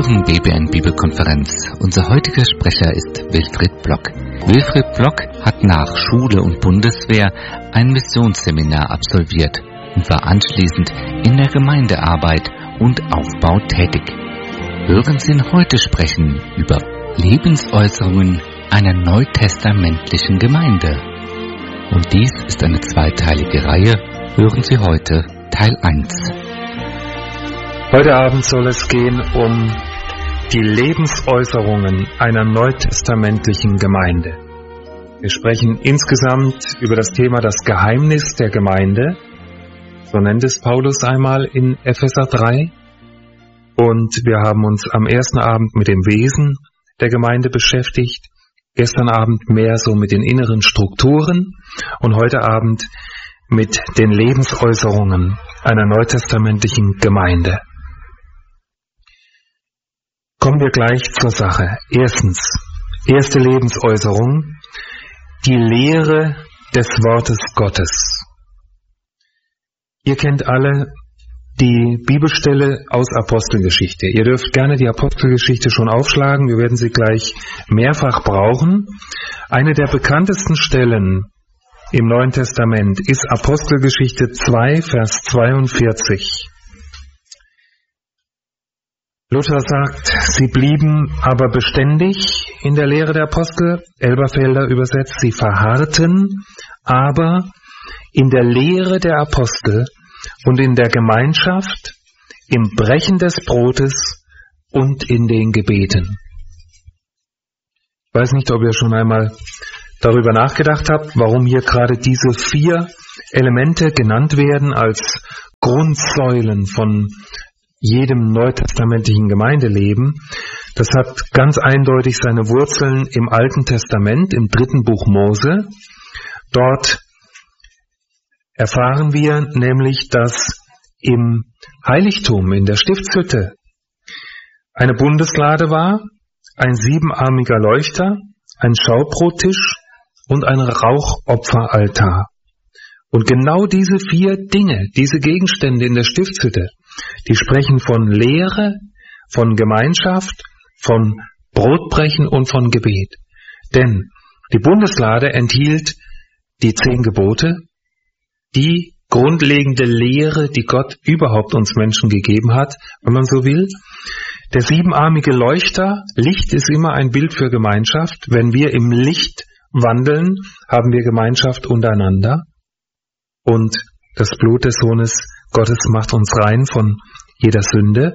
hören BBN Bibelkonferenz. Unser heutiger Sprecher ist Wilfried Block. Wilfried Block hat nach Schule und Bundeswehr ein Missionsseminar absolviert und war anschließend in der Gemeindearbeit und Aufbau tätig. Hören Sie ihn heute sprechen über Lebensäußerungen einer neutestamentlichen Gemeinde. Und dies ist eine zweiteilige Reihe. Hören Sie heute Teil 1. Heute Abend soll es gehen um die Lebensäußerungen einer neutestamentlichen Gemeinde. Wir sprechen insgesamt über das Thema das Geheimnis der Gemeinde, so nennt es Paulus einmal in Epheser 3. Und wir haben uns am ersten Abend mit dem Wesen der Gemeinde beschäftigt, gestern Abend mehr so mit den inneren Strukturen und heute Abend mit den Lebensäußerungen einer neutestamentlichen Gemeinde. Kommen wir gleich zur Sache. Erstens, erste Lebensäußerung, die Lehre des Wortes Gottes. Ihr kennt alle die Bibelstelle aus Apostelgeschichte. Ihr dürft gerne die Apostelgeschichte schon aufschlagen, wir werden sie gleich mehrfach brauchen. Eine der bekanntesten Stellen im Neuen Testament ist Apostelgeschichte 2, Vers 42. Luther sagt, sie blieben aber beständig in der Lehre der Apostel, Elberfelder übersetzt, sie verharrten aber in der Lehre der Apostel und in der Gemeinschaft, im Brechen des Brotes und in den Gebeten. Ich weiß nicht, ob ihr schon einmal darüber nachgedacht habt, warum hier gerade diese 4 Elemente genannt werden als Grundsäulen von jedem neutestamentlichen Gemeindeleben. Das hat ganz eindeutig seine Wurzeln im Alten Testament, im 3. Buch Mose. Dort erfahren wir nämlich, dass im Heiligtum, in der Stiftshütte, eine Bundeslade war, ein 7-armiger Leuchter, ein Schaubrottisch und ein Rauchopferaltar. Und genau diese 4 Dinge, diese Gegenstände in der Stiftshütte, die sprechen von Lehre, von Gemeinschaft, von Brotbrechen und von Gebet. Denn die Bundeslade enthielt die 10 Gebote, die grundlegende Lehre, die Gott überhaupt uns Menschen gegeben hat, wenn man so will. Der 7-armige Leuchter, Licht ist immer ein Bild für Gemeinschaft. Wenn wir im Licht wandeln, haben wir Gemeinschaft untereinander. Und das Blut des Sohnes Gottes macht uns rein von jeder Sünde.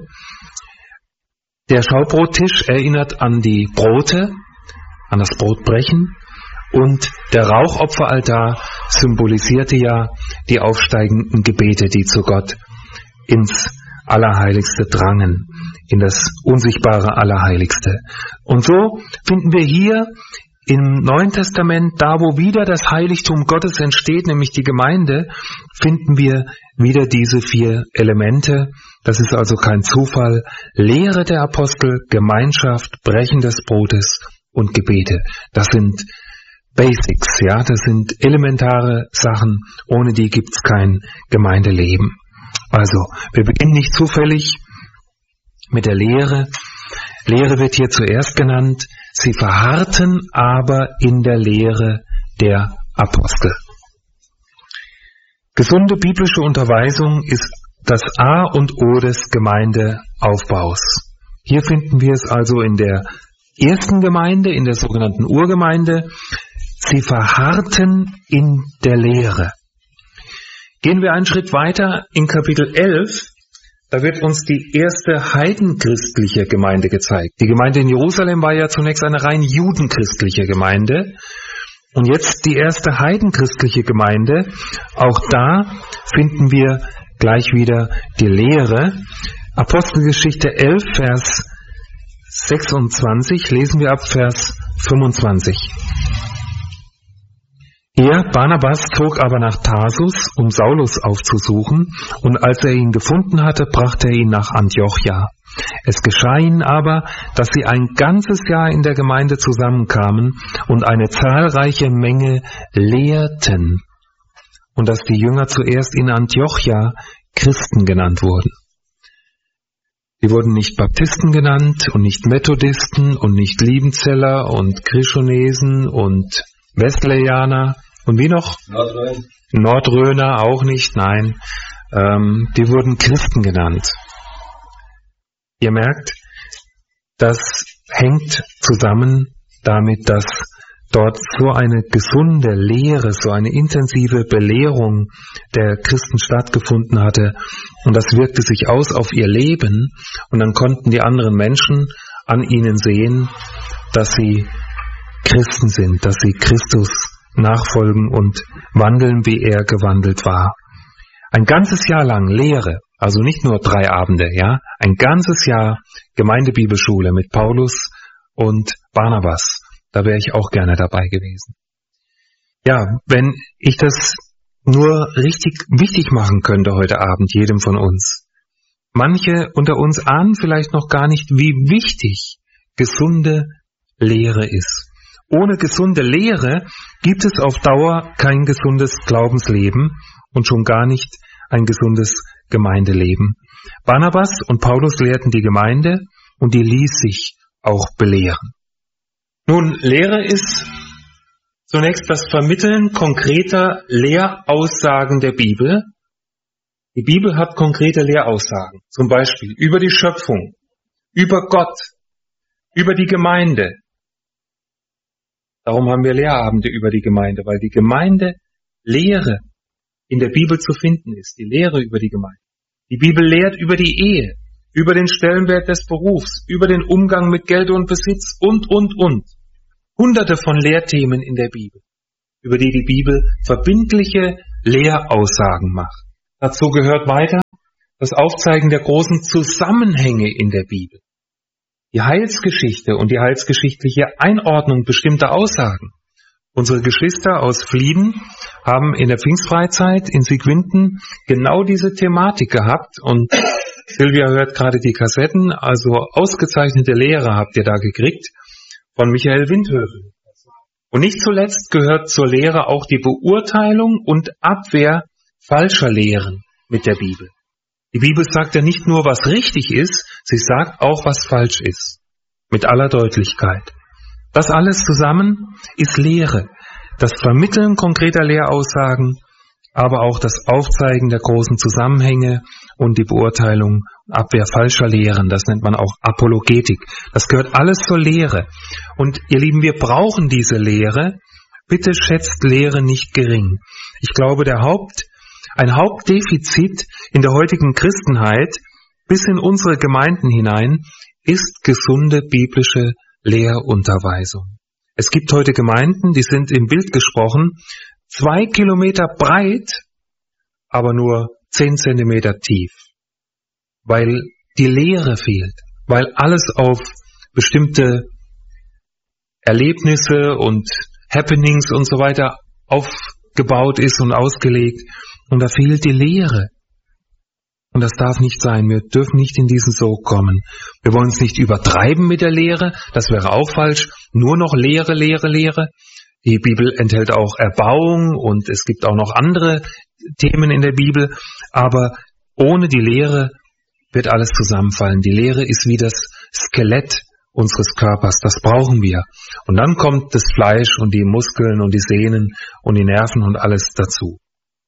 Der Schaubrottisch erinnert an die Brote, an das Brotbrechen. Und der Rauchopferaltar symbolisierte ja die aufsteigenden Gebete, die zu Gott ins Allerheiligste drangen, in das unsichtbare Allerheiligste. Und so finden wir hier im Neuen Testament, da wo wieder das Heiligtum Gottes entsteht, nämlich die Gemeinde, finden wir wieder diese 4 Elemente. Das ist also kein Zufall. Lehre der Apostel, Gemeinschaft, Brechen des Brotes und Gebete. Das sind Basics, ja, das sind elementare Sachen, ohne die gibt's kein Gemeindeleben. Also, wir beginnen nicht zufällig mit der Lehre. Lehre wird hier zuerst genannt. Sie verharrten aber in der Lehre der Apostel. Gesunde biblische Unterweisung ist das A und O des Gemeindeaufbaus. Hier finden wir es also in der ersten Gemeinde, in der sogenannten Urgemeinde. Sie verharrten in der Lehre. Gehen wir einen Schritt weiter in Kapitel 11. Da wird uns die erste heidenchristliche Gemeinde gezeigt. Die Gemeinde in Jerusalem war ja zunächst eine rein judenchristliche Gemeinde. Und jetzt die erste heidenchristliche Gemeinde. Auch da finden wir gleich wieder die Lehre. Apostelgeschichte 11, Vers 26, lesen wir ab Vers 25. Er, Barnabas, zog aber nach Tarsus, um Saulus aufzusuchen, und als er ihn gefunden hatte, brachte er ihn nach Antiochia. Es geschah ihnen aber, dass sie ein ganzes Jahr in der Gemeinde zusammenkamen und eine zahlreiche Menge lehrten, und dass die Jünger zuerst in Antiochia Christen genannt wurden. Die wurden nicht Baptisten genannt und nicht Methodisten und nicht Liebenzeller und Krishonesen und Wesleyaner und wie noch? Nordröner auch nicht, nein. Die wurden Christen genannt. Ihr merkt, das hängt zusammen damit, dass dort so eine gesunde Lehre, so eine intensive Belehrung der Christen stattgefunden hatte und das wirkte sich aus auf ihr Leben und dann konnten die anderen Menschen an ihnen sehen, dass sie Christen sind, dass sie Christus nachfolgen und wandeln, wie er gewandelt war. Ein ganzes Jahr lang Lehre, also nicht nur 3 Abende, ja, ein ganzes Jahr Gemeindebibelschule mit Paulus und Barnabas. Da wäre ich auch gerne dabei gewesen. Ja, wenn ich das nur richtig wichtig machen könnte heute Abend, jedem von uns. Manche unter uns ahnen vielleicht noch gar nicht, wie wichtig gesunde Lehre ist. Ohne gesunde Lehre gibt es auf Dauer kein gesundes Glaubensleben und schon gar nicht ein gesundes Gemeindeleben. Barnabas und Paulus lehrten die Gemeinde und die ließ sich auch belehren. Nun, Lehre ist zunächst das Vermitteln konkreter Lehraussagen der Bibel. Die Bibel hat konkrete Lehraussagen, zum Beispiel über die Schöpfung, über Gott, über die Gemeinde. Darum haben wir Lehrabende über die Gemeinde, weil die Gemeinde Lehre in der Bibel zu finden ist, die Lehre über die Gemeinde. Die Bibel lehrt über die Ehe, über den Stellenwert des Berufs, über den Umgang mit Geld und Besitz und. Hunderte von Lehrthemen in der Bibel, über die die Bibel verbindliche Lehraussagen macht. Dazu gehört weiter das Aufzeigen der großen Zusammenhänge in der Bibel, die Heilsgeschichte und die heilsgeschichtliche Einordnung bestimmter Aussagen. Unsere Geschwister aus Flieden haben in der Pfingstfreizeit in Sigwinden genau diese Thematik gehabt und Silvia hört gerade die Kassetten, also ausgezeichnete Lehre habt ihr da gekriegt von Michael Windhövel. Und nicht zuletzt gehört zur Lehre auch die Beurteilung und Abwehr falscher Lehren mit der Bibel. Die Bibel sagt ja nicht nur, was richtig ist, sie sagt auch, was falsch ist. Mit aller Deutlichkeit. Das alles zusammen ist Lehre. Das Vermitteln konkreter Lehraussagen, aber auch das Aufzeigen der großen Zusammenhänge und die Beurteilung und Abwehr falscher Lehren. Das nennt man auch Apologetik. Das gehört alles zur Lehre. Und ihr Lieben, wir brauchen diese Lehre. Bitte schätzt Lehre nicht gering. Ich glaube, ein Hauptdefizit in der heutigen Christenheit bis in unsere Gemeinden hinein ist gesunde biblische Lehrunterweisung. Es gibt heute Gemeinden, die sind im Bild gesprochen 2 Kilometer breit, aber nur 10 Zentimeter tief, weil die Lehre fehlt, weil alles auf bestimmte Erlebnisse und Happenings und so weiter aufgebaut ist und ausgelegt und da fehlt die Lehre. Und das darf nicht sein. Wir dürfen nicht in diesen Sog kommen. Wir wollen es nicht übertreiben mit der Lehre. Das wäre auch falsch. Nur noch Lehre. Die Bibel enthält auch Erbauung und es gibt auch noch andere Themen in der Bibel. Aber ohne die Lehre wird alles zusammenfallen. Die Lehre ist wie das Skelett unseres Körpers. Das brauchen wir. Und dann kommt das Fleisch und die Muskeln und die Sehnen und die Nerven und alles dazu.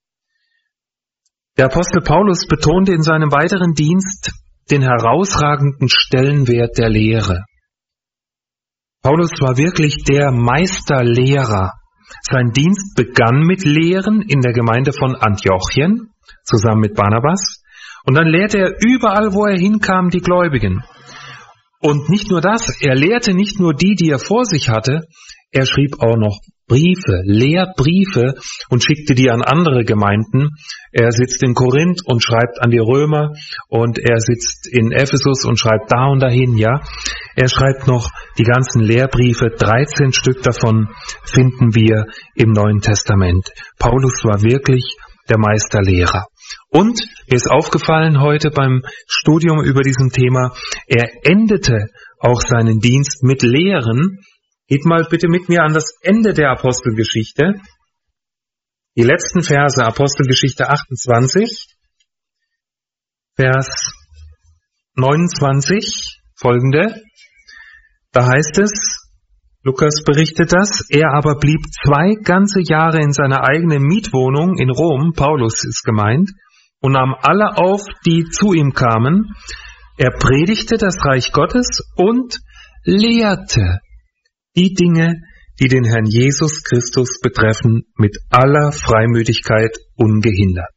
Der Apostel Paulus betonte in seinem weiteren Dienst den herausragenden Stellenwert der Lehre. Paulus war wirklich der Meisterlehrer. Sein Dienst begann mit Lehren in der Gemeinde von Antiochien, zusammen mit Barnabas. Und dann lehrte er überall, wo er hinkam, die Gläubigen. Und nicht nur das, er lehrte nicht nur die er vor sich hatte, er schrieb auch noch Briefe, Lehrbriefe und schickte die an andere Gemeinden. Er sitzt in Korinth und schreibt an die Römer und er sitzt in Ephesus und schreibt da und dahin, ja. Er schreibt noch die ganzen Lehrbriefe, 13 Stück davon finden wir im Neuen Testament. Paulus war wirklich der Meisterlehrer. Und mir ist aufgefallen heute beim Studium über diesem Thema, er endete auch seinen Dienst mit Lehren. Geht mal bitte mit mir an das Ende der Apostelgeschichte. Die letzten Verse, Apostelgeschichte 28, Vers 29 folgende. Da heißt es, Lukas berichtet das, er aber blieb 2 ganze Jahre in seiner eigenen Mietwohnung in Rom, Paulus ist gemeint, und nahm alle auf, die zu ihm kamen. Er predigte das Reich Gottes und lehrte die Dinge, die den Herrn Jesus Christus betreffen, mit aller Freimütigkeit ungehindert.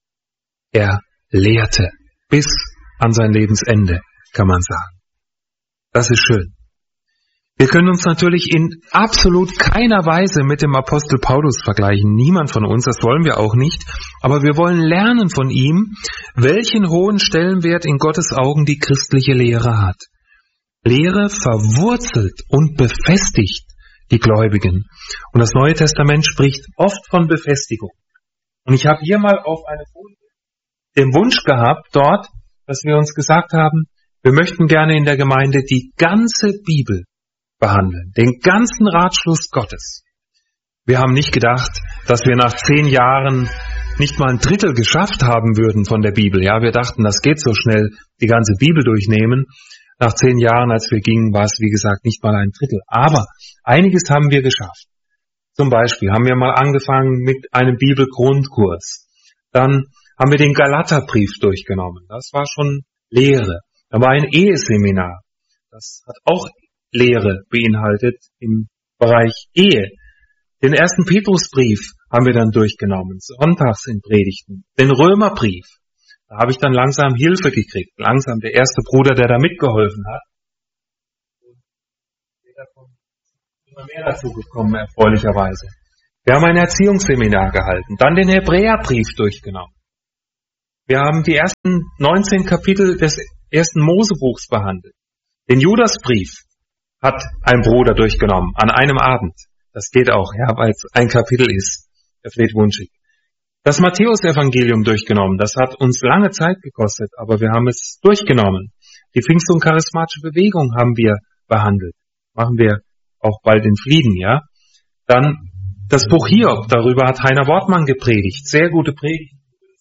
Er lehrte bis an sein Lebensende, kann man sagen. Das ist schön. Wir können uns natürlich in absolut keiner Weise mit dem Apostel Paulus vergleichen. Niemand von uns, das wollen wir auch nicht. Aber wir wollen lernen von ihm, welchen hohen Stellenwert in Gottes Augen die christliche Lehre hat. Lehre verwurzelt und befestigt die Gläubigen. Und das Neue Testament spricht oft von Befestigung. Und ich habe hier mal auf eine Folie den Wunsch gehabt dort, dass wir uns gesagt haben, wir möchten gerne in der Gemeinde die ganze Bibel behandeln, den ganzen Ratschluss Gottes. Wir haben nicht gedacht, dass wir nach 10 Jahren nicht mal ein Drittel geschafft haben würden von der Bibel. Ja, wir dachten, das geht so schnell, die ganze Bibel durchnehmen. Nach 10 Jahren, als wir gingen, war es, wie gesagt, nicht mal ein Drittel. Aber einiges haben wir geschafft. Zum Beispiel haben wir mal angefangen mit einem Bibelgrundkurs. Dann haben wir den Galaterbrief durchgenommen. Das war schon Lehre. Da war ein Eheseminar. Das hat auch Lehre beinhaltet im Bereich Ehe. Den 1. Petrusbrief haben wir dann durchgenommen, sonntags in Predigten. Den Römerbrief, da habe ich dann langsam Hilfe gekriegt. Langsam der erste Bruder, der da mitgeholfen hat. Und davon immer mehr dazu gekommen, erfreulicherweise. Wir haben ein Erziehungsseminar gehalten, dann den Hebräerbrief durchgenommen. Wir haben die ersten 19 Kapitel des 1. Mosebuchs behandelt. Den Judasbrief hat ein Bruder durchgenommen, an einem Abend. Das geht auch, ja, weil es ein Kapitel ist. Der Fleet Wunschig. Das Matthäus-Evangelium durchgenommen, das hat uns lange Zeit gekostet, aber wir haben es durchgenommen. Die Pfingst- und charismatische Bewegung haben wir behandelt. Machen wir auch bald in Flieden, ja. Dann das Buch Hiob, darüber hat Heiner Wortmann gepredigt. Sehr gute Predigt.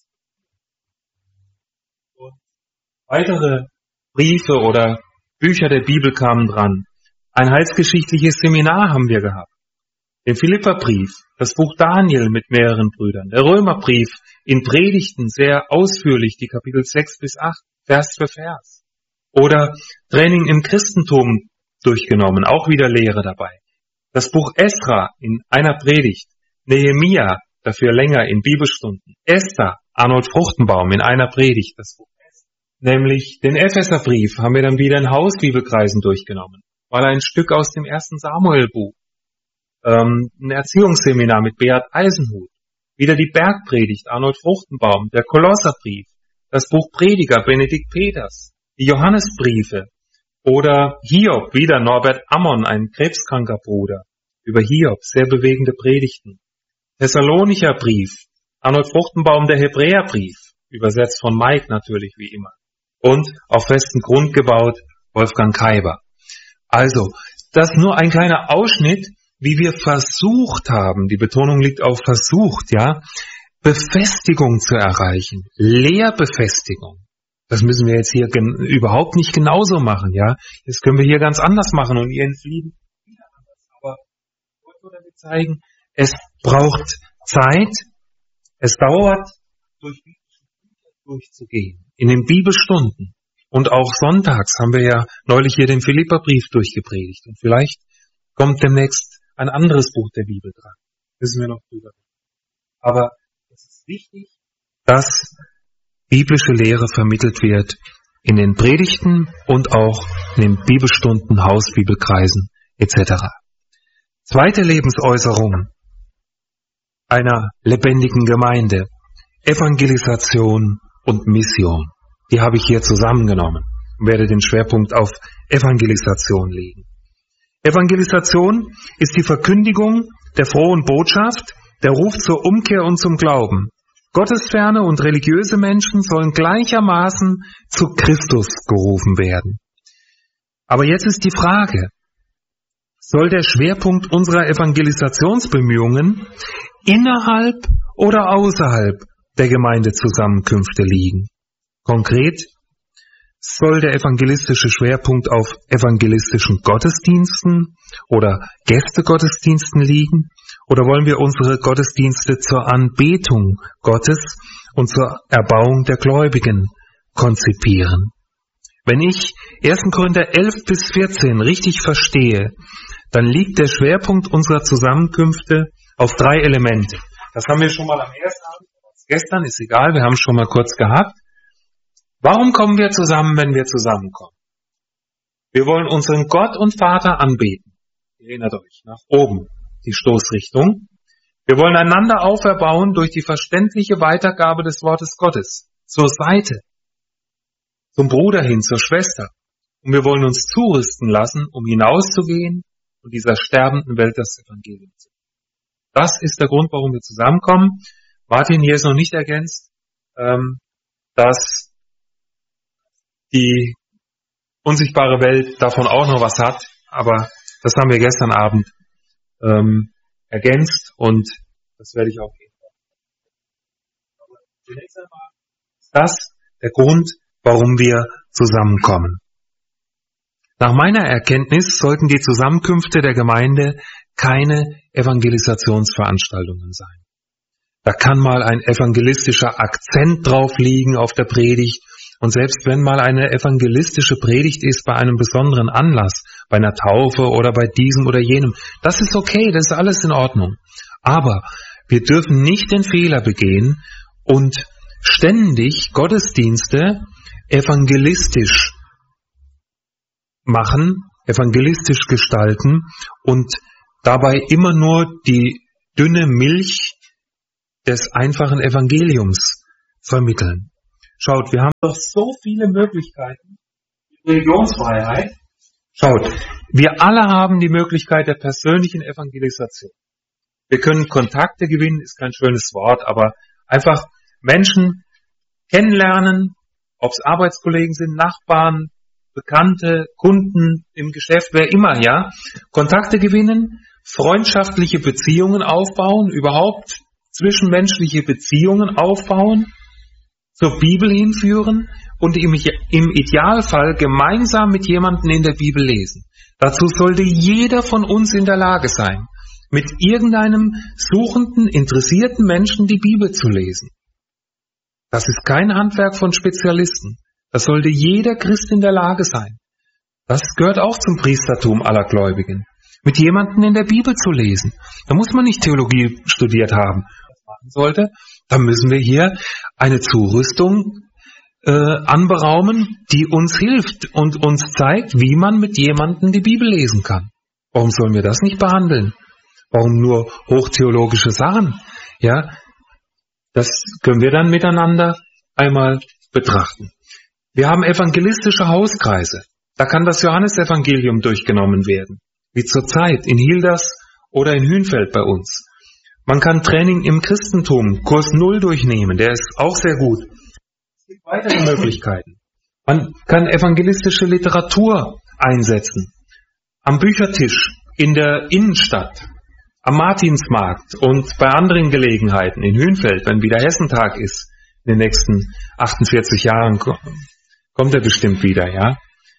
Und weitere Briefe oder Bücher der Bibel kamen dran. Ein heilsgeschichtliches Seminar haben wir gehabt. Den Philipperbrief, das Buch Daniel mit mehreren Brüdern, der Römerbrief in Predigten sehr ausführlich, die Kapitel 6 bis 8, Vers für Vers. Oder Training im Christentum durchgenommen, auch wieder Lehre dabei. Das Buch Esra in einer Predigt, Nehemia, dafür länger in Bibelstunden, Esther, Arnold Fruchtenbaum in einer Predigt, das Buch Esther. Nämlich den Epheserbrief haben wir dann wieder in Hausbibelkreisen durchgenommen. Mal ein Stück aus dem 1. Samuel-Buch. Ein Erziehungsseminar mit Beat Eisenhut. Wieder die Bergpredigt, Arnold Fruchtenbaum, der Kolosserbrief, das Buch Prediger, Benedikt Peters, die Johannesbriefe oder Hiob, wieder Norbert Ammon, ein krebskranker Bruder, über Hiob, sehr bewegende Predigten. Thessalonicher Brief, Arnold Fruchtenbaum, der Hebräerbrief, übersetzt von Mike natürlich wie immer. Und auf festen Grund gebaut, Wolfgang Kaiber. Also, das nur ein kleiner Ausschnitt, wie wir versucht haben, die Betonung liegt auf versucht, ja, Befestigung zu erreichen, Lehrbefestigung. Das müssen wir jetzt hier überhaupt nicht genauso machen, ja. Das können wir hier ganz anders machen und ihr in Flieden wieder anders. Aber ich wollte nur damit zeigen, es braucht Zeit, es dauert, durch biblische Bücher durchzugehen, in den Bibelstunden. Und auch sonntags haben wir ja neulich hier den Philipperbrief durchgepredigt. Und vielleicht kommt demnächst ein anderes Buch der Bibel dran. Wissen wir noch drüber. Aber es ist wichtig, dass biblische Lehre vermittelt wird in den Predigten und auch in den Bibelstunden, Hausbibelkreisen etc. Zweite Lebensäußerung einer lebendigen Gemeinde, Evangelisation und Mission. Die habe ich hier zusammengenommen und werde den Schwerpunkt auf Evangelisation legen. Evangelisation ist die Verkündigung der frohen Botschaft, der Ruf zur Umkehr und zum Glauben. Gottesferne und religiöse Menschen sollen gleichermaßen zu Christus gerufen werden. Aber jetzt ist die Frage, soll der Schwerpunkt unserer Evangelisationsbemühungen innerhalb oder außerhalb der Gemeindezusammenkünfte liegen? Konkret, Soll der evangelistische Schwerpunkt auf evangelistischen Gottesdiensten oder Gästegottesdiensten liegen? Oder wollen wir unsere Gottesdienste zur Anbetung Gottes und zur Erbauung der Gläubigen konzipieren? Wenn ich 1. Korinther 11 bis 14 richtig verstehe, dann liegt der Schwerpunkt unserer Zusammenkünfte auf 3 Elemente. Das haben wir schon mal am ersten Abend, gestern, ist egal, wir haben es schon mal kurz gehabt. Warum kommen wir zusammen, wenn wir zusammenkommen? Wir wollen unseren Gott und Vater anbeten. Ihr erinnert euch, nach oben, die Stoßrichtung. Wir wollen einander auferbauen durch die verständliche Weitergabe des Wortes Gottes, zur Seite, zum Bruder hin, zur Schwester. Und wir wollen uns zurüsten lassen, um hinauszugehen und dieser sterbenden Welt das Evangelium zu bringen. Das ist der Grund, warum wir zusammenkommen. Martin hier ist noch nicht ergänzt, dass die unsichtbare Welt davon auch noch was hat, aber das haben wir gestern Abend ergänzt und das werde ich auch geben. Zunächst einmal ist das der Grund, warum wir zusammenkommen. Nach meiner Erkenntnis sollten die Zusammenkünfte der Gemeinde keine Evangelisationsveranstaltungen sein. Da kann mal ein evangelistischer Akzent drauf liegen auf der Predigt. Und selbst wenn mal eine evangelistische Predigt ist bei einem besonderen Anlass, bei einer Taufe oder bei diesem oder jenem, das ist okay, das ist alles in Ordnung. Aber wir dürfen nicht den Fehler begehen und ständig Gottesdienste evangelistisch machen, evangelistisch gestalten und dabei immer nur die dünne Milch des einfachen Evangeliums vermitteln. Schaut, wir haben doch so viele Möglichkeiten. Religionsfreiheit. Schaut, wir alle haben die Möglichkeit der persönlichen Evangelisation. Wir können Kontakte gewinnen, ist kein schönes Wort, aber einfach Menschen kennenlernen, ob es Arbeitskollegen sind, Nachbarn, Bekannte, Kunden im Geschäft, wer immer, ja. Kontakte gewinnen, freundschaftliche Beziehungen aufbauen, überhaupt zwischenmenschliche Beziehungen aufbauen, zur Bibel hinführen und im Idealfall gemeinsam mit jemandem in der Bibel lesen. Dazu sollte jeder von uns in der Lage sein, mit irgendeinem suchenden, interessierten Menschen die Bibel zu lesen. Das ist kein Handwerk von Spezialisten. Das sollte jeder Christ in der Lage sein. Das gehört auch zum Priestertum aller Gläubigen. Mit jemandem in der Bibel zu lesen. Da muss man nicht Theologie studiert haben. Sollte, dann müssen wir hier eine Zurüstung anberaumen, die uns hilft und uns zeigt, wie man mit jemandem die Bibel lesen kann. Warum sollen wir das nicht behandeln? Warum nur hochtheologische Sachen? Ja, das können wir dann miteinander einmal betrachten. Wir haben evangelistische Hauskreise. Da kann das Johannesevangelium durchgenommen werden, wie zurzeit in Hilders oder in Hünfeld bei uns. Man kann Training im Christentum, Kurs 0 durchnehmen, der ist auch sehr gut. Es gibt weitere Möglichkeiten. Man kann evangelistische Literatur einsetzen. Am Büchertisch, in der Innenstadt, am Martinsmarkt und bei anderen Gelegenheiten, in Hünfeld, wenn wieder Hessentag ist, in den nächsten 48 Jahren kommt er bestimmt wieder, ja.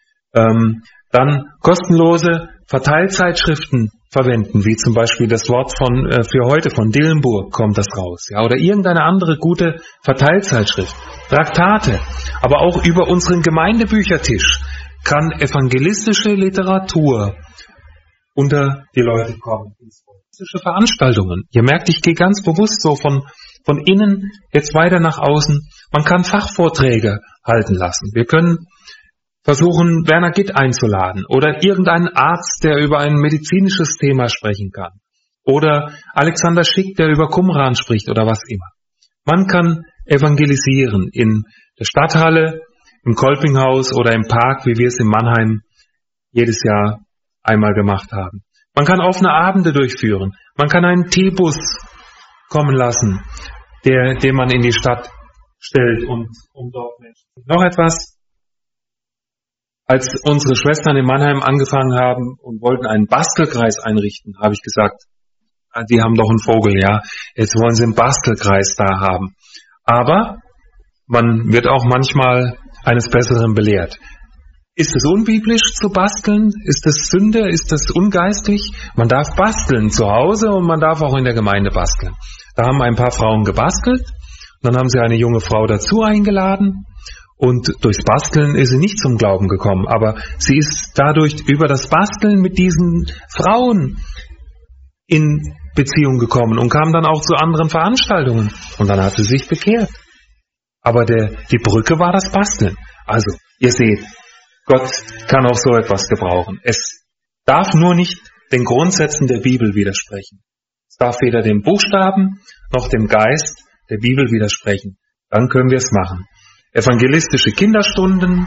Dann kostenlose Verteilzeitschriften verwenden, wie zum Beispiel das Wort für heute von Dillenburg kommt das raus, ja, oder irgendeine andere gute Verteilzeitschrift, Traktate, aber auch über unseren Gemeindebüchertisch kann evangelistische Literatur unter die Leute kommen. Veranstaltungen. Ihr merkt, ich gehe ganz bewusst so von innen jetzt weiter nach außen. Man kann Fachvorträge halten lassen. Wir können versuchen, Werner Gitt einzuladen oder irgendeinen Arzt, der über ein medizinisches Thema sprechen kann. Oder Alexander Schick, der über Qumran spricht oder was immer. Man kann evangelisieren in der Stadthalle, im Kolpinghaus oder im Park, wie wir es in Mannheim jedes Jahr einmal gemacht haben. Man kann offene Abende durchführen. Man kann einen Teebus kommen lassen, den man in die Stadt stellt und um dort Menschen. Noch etwas. Als unsere Schwestern in Mannheim angefangen haben und wollten einen Bastelkreis einrichten, habe ich gesagt, die haben doch einen Vogel, ja. Jetzt wollen sie einen Bastelkreis da haben. Aber man wird auch manchmal eines Besseren belehrt. Ist es unbiblisch zu basteln? Ist es Sünde? Ist es ungeistlich? Man darf basteln zu Hause und man darf auch in der Gemeinde basteln. Da haben ein paar Frauen gebastelt, dann haben sie eine junge Frau dazu eingeladen und durchs Basteln ist sie nicht zum Glauben gekommen, aber sie ist dadurch über das Basteln mit diesen Frauen in Beziehung gekommen und kam dann auch zu anderen Veranstaltungen und dann hat sie sich bekehrt. Aber die Brücke war das Basteln. Also, ihr seht, Gott kann auch so etwas gebrauchen. Es darf nur nicht den Grundsätzen der Bibel widersprechen. Es darf weder dem Buchstaben noch dem Geist der Bibel widersprechen. Dann können wir es machen. Evangelistische Kinderstunden,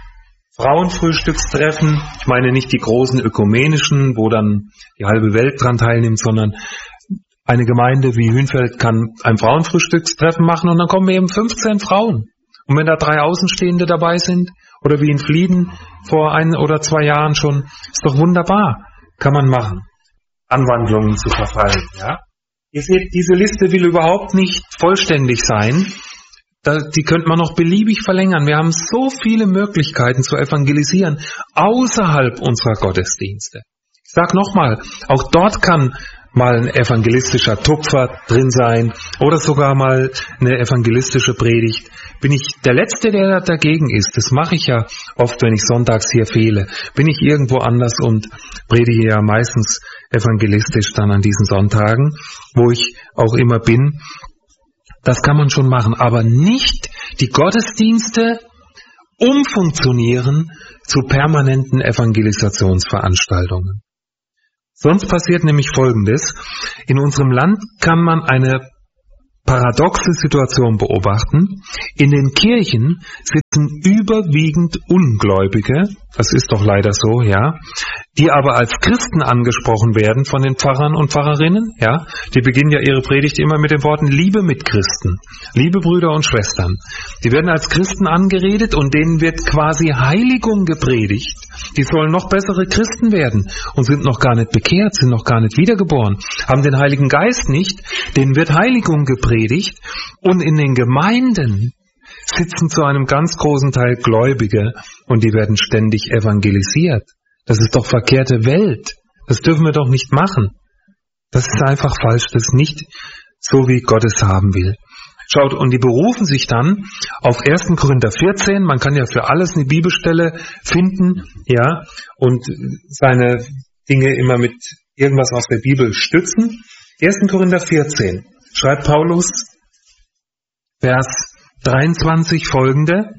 Frauenfrühstückstreffen, ich meine nicht die großen ökumenischen, wo dann die halbe Welt dran teilnimmt, sondern eine Gemeinde wie Hünfeld kann ein Frauenfrühstückstreffen machen und dann kommen eben 15 Frauen. Und wenn da 3 Außenstehende dabei sind, oder wie in Flieden vor 1 oder 2 Jahren schon, ist doch wunderbar, kann man machen. Anwandlungen zu verfallen, ja. Ihr seht, diese Liste will überhaupt nicht vollständig sein. Die könnte man noch beliebig verlängern. Wir haben so viele Möglichkeiten zu evangelisieren außerhalb unserer Gottesdienste. Ich sage nochmal, auch dort kann mal ein evangelistischer Tupfer drin sein oder sogar mal eine evangelistische Predigt. Bin ich der Letzte, der dagegen ist. Das mache ich ja oft, wenn ich sonntags hier fehle. Bin ich irgendwo anders und predige ja meistens evangelistisch dann an diesen Sonntagen, wo ich auch immer bin. Das kann man schon machen, aber nicht die Gottesdienste umfunktionieren zu permanenten Evangelisationsveranstaltungen. Sonst passiert nämlich Folgendes. In unserem Land kann man eine paradoxe Situation beobachten. In den Kirchen sitzen überwiegend Ungläubige, das ist doch leider so, ja, die aber als Christen angesprochen werden von den Pfarrern und Pfarrerinnen, ja. Die beginnen ja ihre Predigt immer mit den Worten Liebe Mitchristen, liebe Brüder und Schwestern. Die werden als Christen angeredet und denen wird quasi Heiligung gepredigt. Die sollen noch bessere Christen werden und sind noch gar nicht bekehrt, sind noch gar nicht wiedergeboren, haben den Heiligen Geist nicht, denen wird Heiligung gepredigt und in den Gemeinden sitzen zu einem ganz großen Teil Gläubige und die werden ständig evangelisiert. Das ist doch verkehrte Welt. Das dürfen wir doch nicht machen. Das ist einfach falsch. Das ist nicht so, wie Gott es haben will. Schaut, und die berufen sich dann auf 1. Korinther 14. Man kann ja für alles eine Bibelstelle finden, ja, und seine Dinge immer mit irgendwas aus der Bibel stützen. 1. Korinther 14 schreibt Paulus, Vers 23 folgende: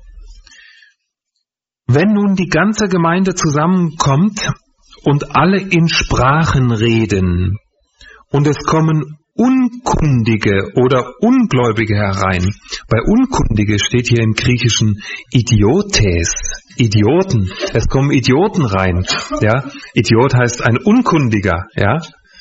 Wenn nun die ganze Gemeinde zusammenkommt und alle in Sprachen reden und es kommen Unkundige oder Ungläubige herein. Bei Unkundige steht hier im Griechischen Idiotes, Idioten. Es kommen Idioten rein. Ja, Idiot heißt ein Unkundiger. Ja,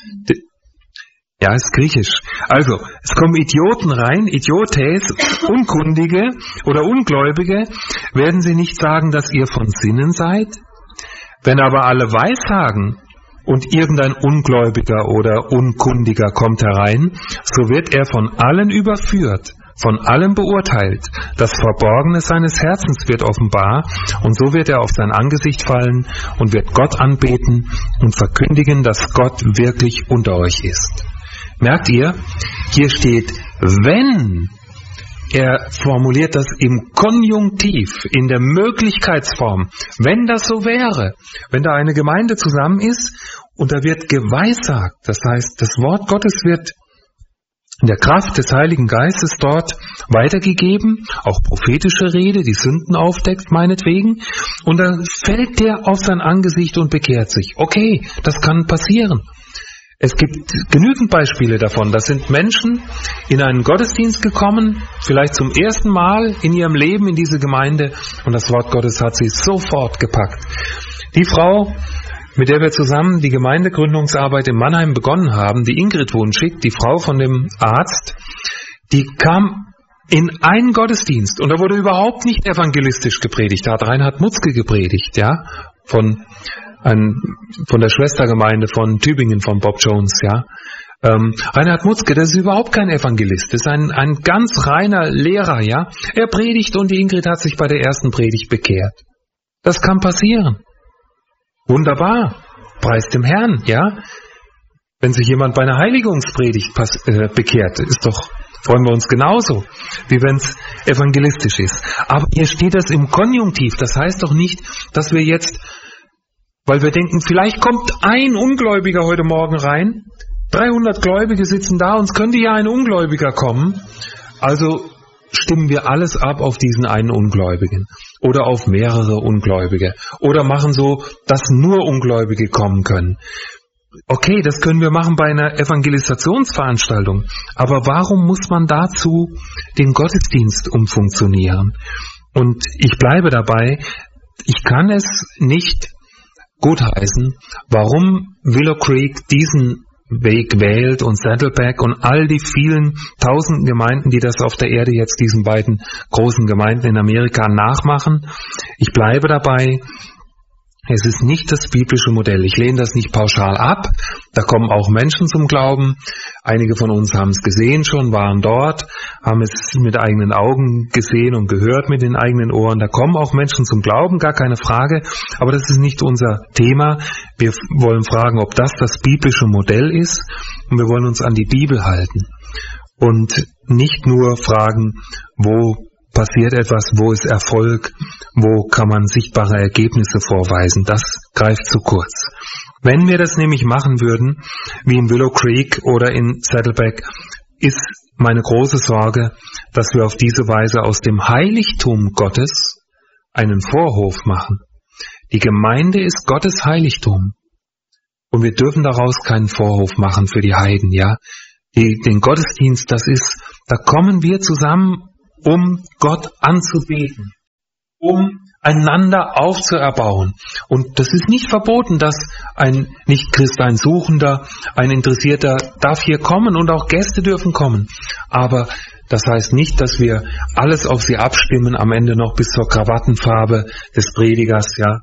ist griechisch. Also, es kommen Idioten rein, Idiotes, Unkundige oder Ungläubige. Werden sie nicht sagen, dass ihr von Sinnen seid? Wenn aber alle Weissagen und irgendein Ungläubiger oder Unkundiger kommt herein, so wird er von allen überführt, von allem beurteilt. Das Verborgene seines Herzens wird offenbar, und so wird er auf sein Angesicht fallen und wird Gott anbeten und verkündigen, dass Gott wirklich unter euch ist. Merkt ihr, hier steht, wenn. Er formuliert das im Konjunktiv, in der Möglichkeitsform. Wenn das so wäre, wenn da eine Gemeinde zusammen ist und da wird geweissagt, das heißt, das Wort Gottes wird in der Kraft des Heiligen Geistes dort weitergegeben, auch prophetische Rede, die Sünden aufdeckt, meinetwegen, und dann fällt der auf sein Angesicht und bekehrt sich. Okay, das kann passieren. Es gibt genügend Beispiele davon. Das sind Menschen in einen Gottesdienst gekommen, vielleicht zum ersten Mal in ihrem Leben in diese Gemeinde, und das Wort Gottes hat sie sofort gepackt. Die Frau, mit der wir zusammen die Gemeindegründungsarbeit in Mannheim begonnen haben, die Ingrid Wunschig, die Frau von dem Arzt, die kam in einen Gottesdienst und da wurde überhaupt nicht evangelistisch gepredigt. Da hat Reinhard Mutzke gepredigt, ja, von der Schwestergemeinde von Tübingen, von Bob Jones, ja. Reinhard Mutzke, das ist überhaupt kein Evangelist, das ist ein ganz reiner Lehrer, ja. Er predigt und die Ingrid hat sich bei der ersten Predigt bekehrt. Das kann passieren. Wunderbar. Preis dem Herrn, ja. Wenn sich jemand bei einer Heiligungspredigt bekehrt, freuen wir uns genauso, wie wenn es evangelistisch ist. Aber hier steht das im Konjunktiv. Das heißt doch nicht, dass wir jetzt, weil wir denken, vielleicht kommt ein Ungläubiger heute Morgen rein, 300 Gläubige sitzen da, uns könnte ja ein Ungläubiger kommen. Also stimmen wir alles ab auf diesen einen Ungläubigen oder auf mehrere Ungläubige oder machen so, dass nur Ungläubige kommen können. Okay, das können wir machen bei einer Evangelisationsveranstaltung, aber warum muss man dazu den Gottesdienst umfunktionieren? Und ich bleibe dabei, ich kann es nicht gutheißen, warum Willow Creek diesen Weg wählt und Saddleback und all die vielen tausenden Gemeinden, die das auf der Erde jetzt diesen beiden großen Gemeinden in Amerika nachmachen. Ich bleibe dabei, es ist nicht das biblische Modell. Ich lehne das nicht pauschal ab. Da kommen auch Menschen zum Glauben. Einige von uns haben es gesehen schon, waren dort, haben es mit eigenen Augen gesehen und gehört mit den eigenen Ohren. Da kommen auch Menschen zum Glauben, gar keine Frage. Aber das ist nicht unser Thema. Wir wollen fragen, ob das biblische Modell ist. Und wir wollen uns an die Bibel halten. Und nicht nur fragen, wo passiert etwas, wo ist Erfolg, wo kann man sichtbare Ergebnisse vorweisen. Das greift zu kurz. Wenn wir das nämlich machen würden, wie in Willow Creek oder in Saddleback, ist meine große Sorge, dass wir auf diese Weise aus dem Heiligtum Gottes einen Vorhof machen. Die Gemeinde ist Gottes Heiligtum. Und wir dürfen daraus keinen Vorhof machen für die Heiden, ja. Den Gottesdienst, da kommen wir zusammen, um Gott anzubeten, um einander aufzuerbauen. Und das ist nicht verboten, dass ein Nichtchrist, ein Suchender, ein Interessierter darf hier kommen und auch Gäste dürfen kommen. Aber das heißt nicht, dass wir alles auf sie abstimmen, am Ende noch bis zur Krawattenfarbe des Predigers, ja.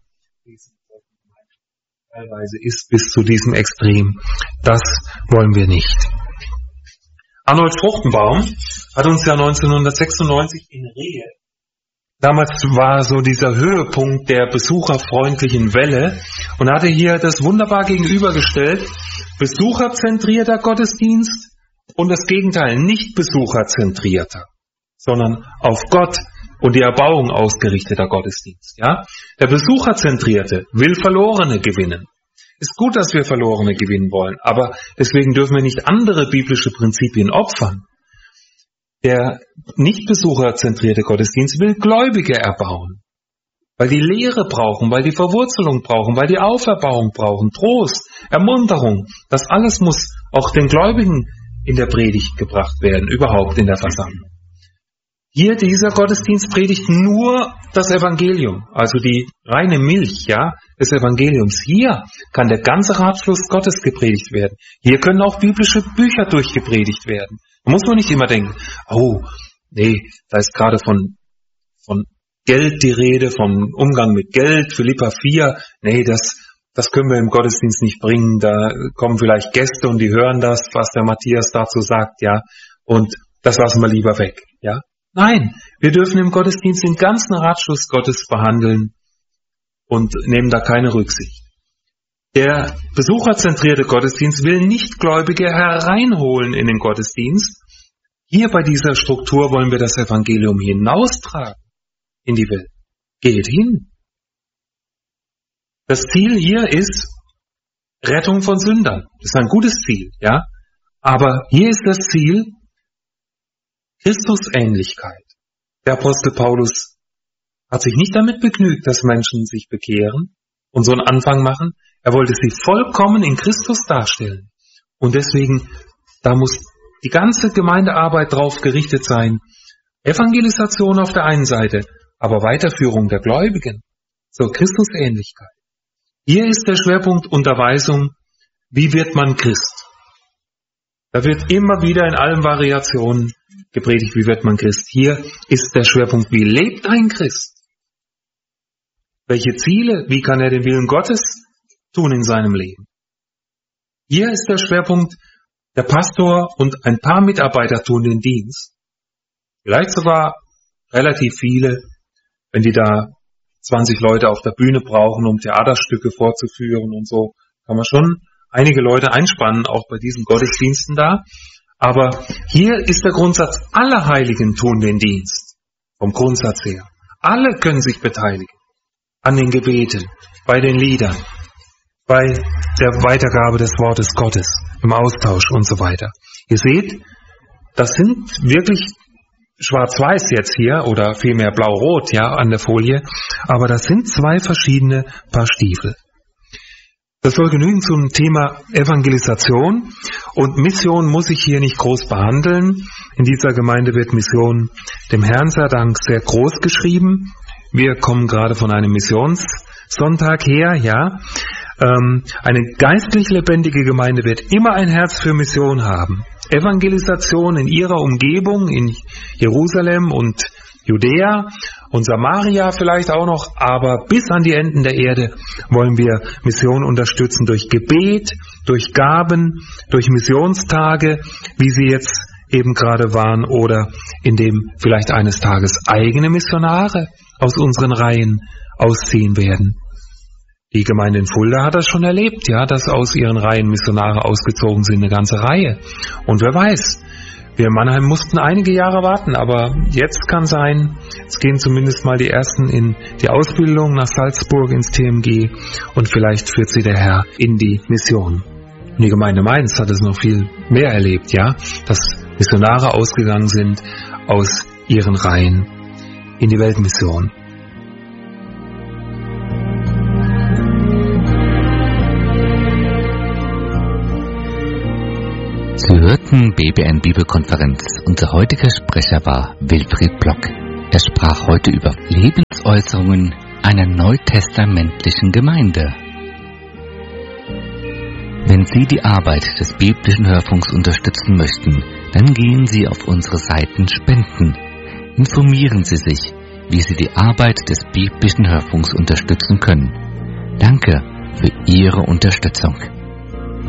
Teilweise ist bis zu diesem Extrem. Das wollen wir nicht. Arnold Fruchtenbaum hat uns ja 1996 in Rehe, damals war so dieser Höhepunkt der besucherfreundlichen Welle, und hatte hier das wunderbar gegenübergestellt, besucherzentrierter Gottesdienst und das Gegenteil, nicht besucherzentrierter, sondern auf Gott und die Erbauung ausgerichteter Gottesdienst. Ja? Der besucherzentrierte will Verlorene gewinnen. Ist gut, dass wir Verlorene gewinnen wollen, aber deswegen dürfen wir nicht andere biblische Prinzipien opfern. Der nicht besucherzentrierte Gottesdienst will Gläubige erbauen, weil die Lehre brauchen, weil die Verwurzelung brauchen, weil die Auferbauung brauchen, Trost, Ermunterung. Das alles muss auch den Gläubigen in der Predigt gebracht werden, überhaupt in der Versammlung. Hier dieser Gottesdienst predigt nur das Evangelium, also die reine Milch, ja, des Evangeliums. Hier kann der ganze Ratschluss Gottes gepredigt werden. Hier können auch biblische Bücher durchgepredigt werden. Da muss man nicht immer denken, oh, nee, da ist gerade von Geld die Rede, vom Umgang mit Geld, Philipper 4, nee, das können wir im Gottesdienst nicht bringen, da kommen vielleicht Gäste und die hören das, was der Matthias dazu sagt, ja, und das lassen wir lieber weg, ja. Nein, wir dürfen im Gottesdienst den ganzen Ratschluss Gottes behandeln und nehmen da keine Rücksicht. Der besucherzentrierte Gottesdienst will Nichtgläubige hereinholen in den Gottesdienst. Hier bei dieser Struktur wollen wir das Evangelium hinaustragen in die Welt. Geht hin. Das Ziel hier ist Rettung von Sündern. Das ist ein gutes Ziel, ja. Aber hier ist das Ziel Christusähnlichkeit. Der Apostel Paulus hat sich nicht damit begnügt, dass Menschen sich bekehren und so einen Anfang machen. Er wollte sie vollkommen in Christus darstellen. Und deswegen, da muss die ganze Gemeindearbeit drauf gerichtet sein. Evangelisation auf der einen Seite, aber Weiterführung der Gläubigen zur Christusähnlichkeit. Hier ist der Schwerpunkt Unterweisung. Wie wird man Christ? Da wird immer wieder in allen Variationen gepredigt, wie wird man Christ. Hier ist der Schwerpunkt, wie lebt ein Christ? Welche Ziele, wie kann er den Willen Gottes tun in seinem Leben? Hier ist der Schwerpunkt, Der Pastor und ein paar Mitarbeiter tun den Dienst. Vielleicht sogar relativ viele, wenn die da 20 Leute auf der Bühne brauchen, um Theaterstücke vorzuführen und so, kann man schon einige Leute einspannen, auch bei diesen Gottesdiensten da. Aber hier ist der Grundsatz, alle Heiligen tun den Dienst, vom Grundsatz her. Alle können sich beteiligen an den Gebeten, bei den Liedern, bei der Weitergabe des Wortes Gottes, im Austausch und so weiter. Ihr seht, das sind wirklich schwarz-weiß jetzt hier oder vielmehr blau-rot, ja, an der Folie, aber das sind zwei verschiedene Paar Stiefel. Das soll genügen zum Thema Evangelisation, und Mission muss ich hier nicht groß behandeln. In dieser Gemeinde wird Mission dem Herrn sei Dank sehr groß geschrieben. Wir kommen gerade von einem Missionssonntag her, ja. Eine geistlich lebendige Gemeinde wird immer ein Herz für Mission haben. Evangelisation in ihrer Umgebung, in Jerusalem und Judäa und Samaria vielleicht auch noch, aber bis an die Enden der Erde wollen wir Mission unterstützen durch Gebet, durch Gaben, durch Missionstage, wie sie jetzt eben gerade waren, oder indem vielleicht eines Tages eigene Missionare aus unseren Reihen ausziehen werden. Die Gemeinde in Fulda hat das schon erlebt, ja, dass aus ihren Reihen Missionare ausgezogen sind, eine ganze Reihe. Und wer weiß, wir in Mannheim mussten einige Jahre warten, aber jetzt kann sein, es gehen zumindest mal die Ersten in die Ausbildung nach Salzburg ins TMG und vielleicht führt sie der Herr in die Mission. Und die Gemeinde Mainz hat es noch viel mehr erlebt, ja, dass Missionare ausgegangen sind aus ihren Reihen in die Weltmission. Sie hörten BBN Bibelkonferenz. Unser heutiger Sprecher war Wilfried Block. Er sprach heute über Lebensäußerungen einer neutestamentlichen Gemeinde. Wenn Sie die Arbeit des biblischen Hörfunks unterstützen möchten, dann gehen Sie auf unsere Seiten Spenden. Informieren Sie sich, wie Sie die Arbeit des biblischen Hörfunks unterstützen können. Danke für Ihre Unterstützung.